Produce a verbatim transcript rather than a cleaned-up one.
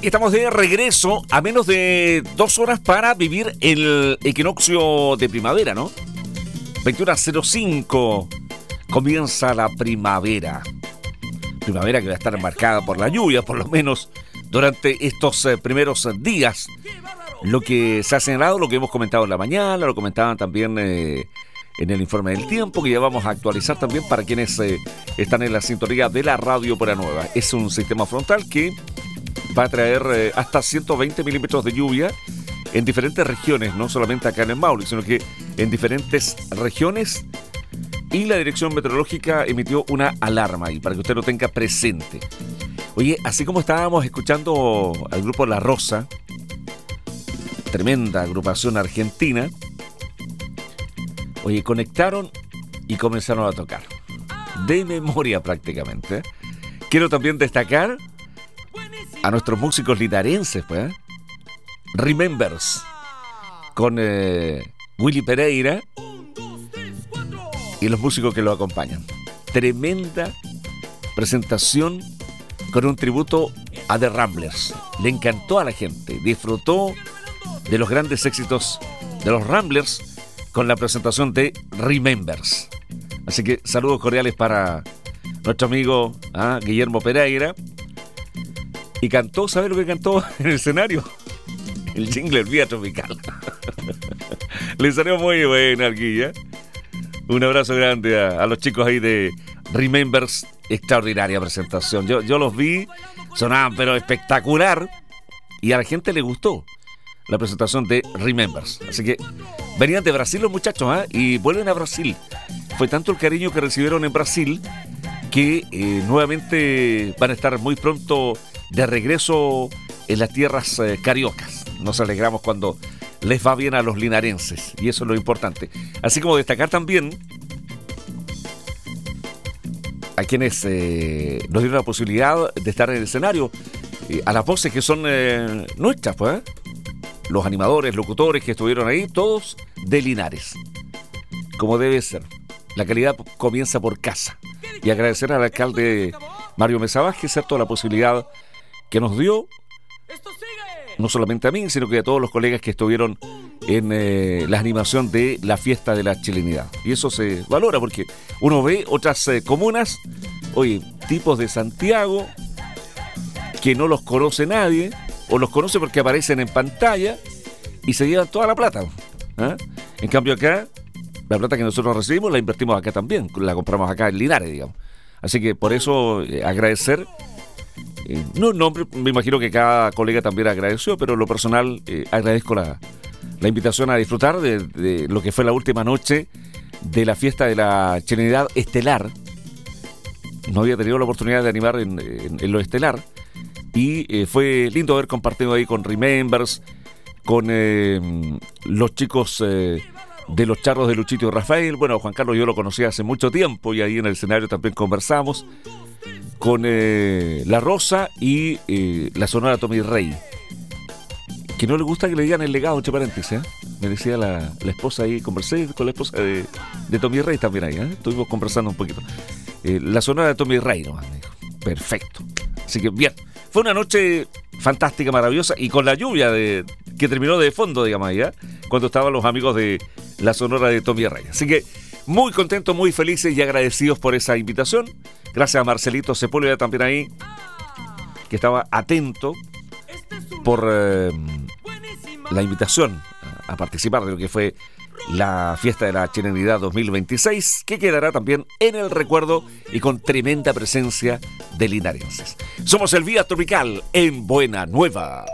Estamos de regreso a menos de dos horas para vivir el equinoccio de primavera, ¿no? veintiuna cero cinco comienza la primavera. Primavera que va a estar marcada por la lluvia, por lo menos durante estos eh, primeros días. Lo que se ha señalado, lo que hemos comentado en la mañana, lo comentaban también eh, en el informe del tiempo, que ya vamos a actualizar también para quienes eh, están en la sintonía de la Radio Buena Nueva. Es un sistema frontal que va a traer eh, hasta ciento veinte milímetros de lluvia en diferentes regiones, no solamente acá en el Maule, sino que en diferentes regiones, y la Dirección Meteorológica emitió una alarma ahí para que usted lo tenga presente. Oye, así como estábamos escuchando al grupo La Rosa, tremenda agrupación argentina, oye, conectaron y comenzaron a tocar de memoria prácticamente. Quiero también destacar a nuestros músicos linarenses, pues, ¿eh? Remembers, con eh, Willy Pereira y los músicos que lo acompañan. Tremenda presentación con un tributo a The Ramblers. Le encantó a la gente, disfrutó de los grandes éxitos de los Ramblers con la presentación de Remembers. Así que saludos cordiales para nuestro amigo ¿ah? Guillermo Pereira. Y cantó, ¿sabe lo que cantó en el escenario? El jingle del Vía Tropical. Le salió muy buena al Guilla. Un abrazo grande a, a los chicos ahí de Remembers. Extraordinaria presentación. Yo, yo los vi, sonaban pero espectacular. Y a la gente le gustó la presentación de Remembers. Así que venían de Brasil los muchachos, ¿eh? Y vuelven a Brasil. Fue tanto el cariño que recibieron en Brasil que eh, nuevamente van a estar muy pronto de regreso en las tierras eh, cariocas. Nos alegramos cuando les va bien a los linarenses, y eso es lo importante. Así como destacar también a quienes eh, nos dieron la posibilidad de estar en el escenario, eh, a las voces que son eh, nuestras, pues, ¿eh? Los animadores, locutores que estuvieron ahí, todos de Linares, como debe ser. La calidad comienza por casa. Y agradecer al alcalde Mario Mesa Vázquez, ¿cierto?, la posibilidad que nos dio, no solamente a mí, sino que a todos los colegas que estuvieron en eh, la animación de la fiesta de la chilenidad. Y eso se valora porque uno ve otras eh, comunas, oye, tipos de Santiago que no los conoce nadie, o los conoce porque aparecen en pantalla y se llevan toda la plata. ¿eh? En cambio acá, la plata que nosotros recibimos la invertimos acá también, la compramos acá en Linares, digamos. Así que por eso eh, agradecer. Eh, no, no, me imagino que cada colega también agradeció, pero en lo personal eh, agradezco la, la invitación a disfrutar de, de lo que fue la última noche de la fiesta de la chilenidad estelar. No había tenido la oportunidad de animar en, en, en lo estelar, y eh, fue lindo haber compartido ahí con Remembers, con eh, los chicos eh, de los charros de Luchito y Rafael. Bueno, Juan Carlos yo lo conocí hace mucho tiempo y ahí en el escenario también conversamos con eh, La Rosa y eh, la Sonora Tommy Rey, que no le gusta que le digan el legado, entre paréntesis, ¿eh? Me decía la, la esposa ahí, conversé con la esposa de, de Tommy Rey también ahí, ¿eh? Estuvimos conversando un poquito. Eh, la Sonora de Tommy Rey, ¿no? Me dijo. Perfecto. Así que bien, fue una noche fantástica, maravillosa, y con la lluvia de, que terminó de fondo, digamos, ahí, ¿eh? Cuando estaban los amigos de la Sonora de Tommy Rey. Así que muy contentos, muy felices y agradecidos por esa invitación. Gracias a Marcelito Sepúlveda también ahí, que estaba atento por eh, la invitación a participar de lo que fue la fiesta de la chilenidad dos mil veintiséis, que quedará también en el recuerdo y con tremenda presencia de linarenses. Somos el Vía Tropical en Buena Nueva.